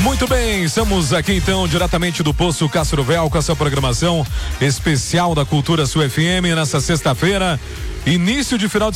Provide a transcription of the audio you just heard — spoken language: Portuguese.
Muito bem, estamos aqui então diretamente do Poço Castrovel com essa programação especial da Cultura Sul FM nessa sexta-feira, início de final de